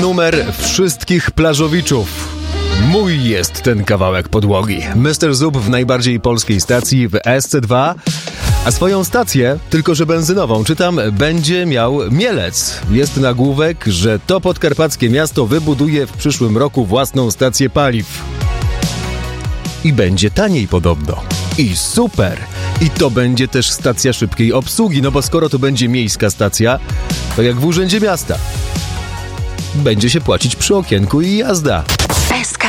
numer wszystkich plażowiczów. Mój jest ten kawałek podłogi. Mr. Zub w najbardziej polskiej stacji w SC2, a swoją stację, tylko że benzynową, czytam, będzie miał Mielec. Jest nagłówek, że to podkarpackie miasto wybuduje w przyszłym roku własną stację paliw. I będzie taniej podobno. I super! I to będzie też stacja szybkiej obsługi, no bo skoro to będzie miejska stacja, to jak w urzędzie miasta. Będzie się płacić przy okienku i jazda.